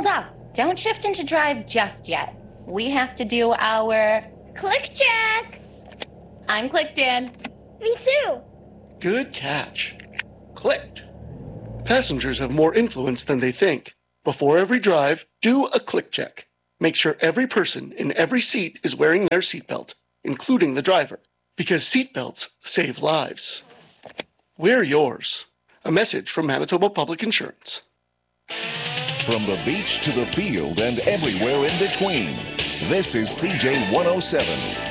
up. Don't shift into drive just yet. We have to do our click check. I'm clicked in. Me too. Good catch. Clicked. Passengers have more influence than they think. Before every drive, do a click check. Make sure every person in every seat is wearing their seatbelt, including the driver, because seatbelts save lives. Wear yours. A message from Manitoba Public Insurance. From the beach to the field and everywhere in between, this is CJ 107.